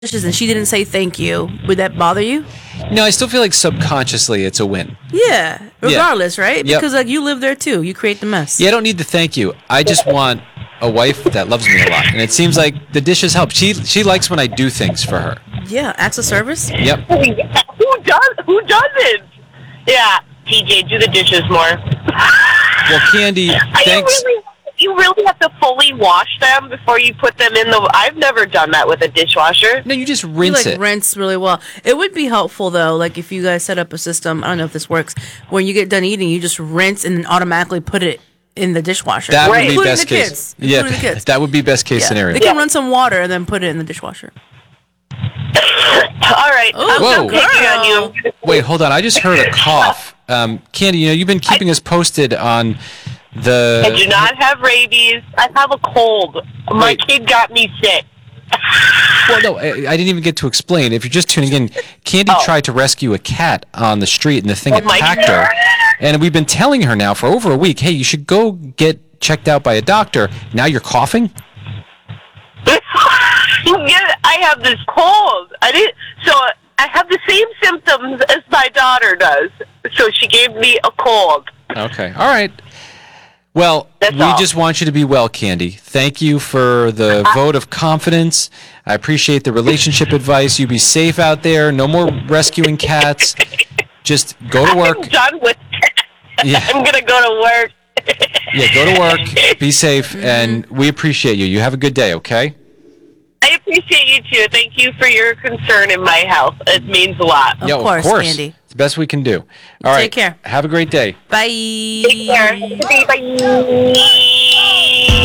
dishes and she didn't say thank you, would that bother you? No, I still feel like subconsciously it's a win. Yeah, regardless, right? Yep. Because like you live there too. You create the mess. Yeah, I don't need to thank you. I just want a wife that loves me a lot. And it seems like the dishes help. She likes when I do things for her. Yeah, acts of service. Yep. Who doesn't? Yeah, TJ, do the dishes more. Well, Candy, thanks. You really have to fully wash them before you put them in the... I've never done that with a dishwasher. No, you just You rinse like it. rinse really well. It would be helpful though, like if you guys set up a system. I don't know if this works. When you get done eating, you just rinse and then automatically put it in the dishwasher. That would be Including best the case. kids. Yeah, Including the kids. that would be best case scenario. They can run some water and then put it in the dishwasher. All right. Whoa. I'm picking on you. Wait, hold on. I just heard a cough. Candy, you've been keeping us posted on the... I do not have rabies. I have a cold. My kid got me sick. Well, no, I didn't even get to explain. If you're just tuning in, Candy tried to rescue a cat on the street, and the thing attacked her. And we've been telling her now for over a week, hey, you should go get checked out by a doctor. Now you're coughing? Yeah, I have this cold. I have the same symptoms as my daughter does. So she gave me a cold. Okay. All right. Well, That's we all. just want you to be well, Candy. Thank you for the vote of confidence. I appreciate the relationship advice. You be safe out there. No more rescuing cats. Just go to work. I'm done with it. Yeah. I'm going to go to work. Yeah, go to work. Be safe, and we appreciate you. You have a good day, okay? I appreciate you, too. Thank you for your concern in my health. It means a lot. Of Yo, course, Candy. It's the best we can do. All right. Take care. Have a great day. Bye. Take care. Bye.